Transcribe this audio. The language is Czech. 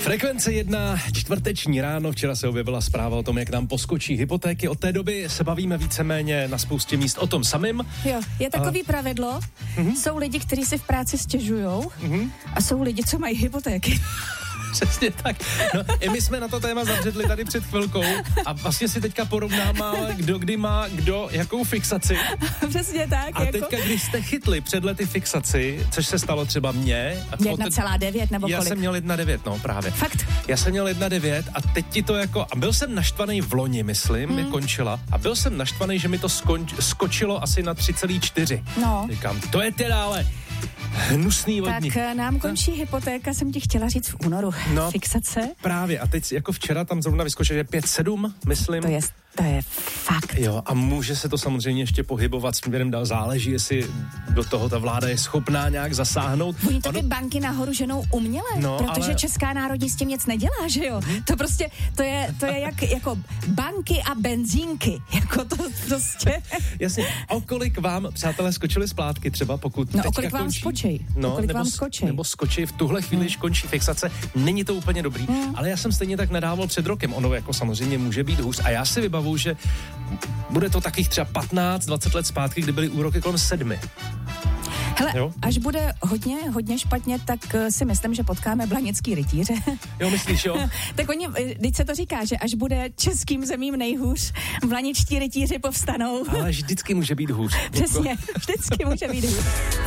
Frekvence 1, čtvrteční ráno, včera se objevila zpráva o tom, jak nám poskočí hypotéky. Od té doby se bavíme víceméně na spoustě míst o tom samým. Jo, je takový pravidlo, jsou lidi, kteří si v práci stěžujou a jsou lidi, co mají hypotéky. Přesně tak. No, i my jsme na to téma zavředli tady před chvilkou a vlastně si teďka porovnáme, kdo kdy má kdo jakou fixaci. Přesně tak. A teďka, když jste chytli před lety fixaci, což se stalo třeba mně. 1,9 nebo kolik? Já jsem měl 1,9, no právě. Fakt? Já jsem měl 1,9 a teď ti to jako, a byl jsem naštvaný v loni, myslím, mi končila, a byl jsem naštvaný, že mi to skočilo asi na 3,4. No. Říkám, to je teda ale hnusný vodní. Tak nám končí hypotéka, jsem ti chtěla říct v únoru. No, fixace. Právě, a teď jako včera tam zrovna vyskočilo, že 5,7, myslím. To je fakt. Jo, a může se to samozřejmě ještě pohybovat směrem dál, záleží, jestli do toho ta vláda je schopná nějak zasáhnout. Oni to ty banky nahoru ženou uměle, protože ale Česká národní s tím nic nedělá, že jo? To prostě, to je jako banky a benzínky, jako to prostě. Jasně, o kolik vám, přátelé, skočili splátky třeba, pokud teďka o kolik vám skočí? No, nebo skočí v tuhle chvíli, když končí fixace, není to úplně dobrý, ale já jsem stejně tak nedával před rokem, ono jako samozřejmě může být hůř a já si vybavuju, že bude to takových třeba 15-20 let zpátky, kdy byly úroky kolem 7. Hele, jo? Až bude hodně špatně, tak si myslím, že potkáme blanický rytíře. Jo, myslíš, jo? Tak teď se to říká, že až bude českým zemím nejhůř, blaničtí rytíři povstanou. Ale vždycky může být hůř. Přesně, vždycky může být hůř.